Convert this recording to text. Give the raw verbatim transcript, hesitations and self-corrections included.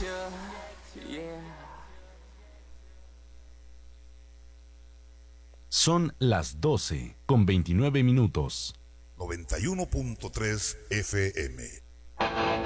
Son las doce con veintinueve minutos. noventa y uno punto tres F M.